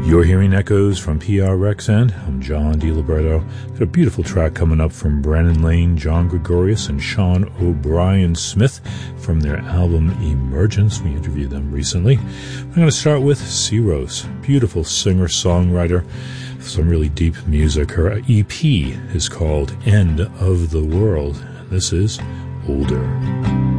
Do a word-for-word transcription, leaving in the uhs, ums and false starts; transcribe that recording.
You're hearing echoes from P R X, and I'm John DiLiberto. Got a beautiful track coming up from Brennan Lane, John Gregorius, and Sean O'Brien Smith from their album Emergence. We interviewed them recently. I'm going to start with C-Rose, beautiful singer-songwriter, some really deep music. Her E P is called End of the World. This is Older.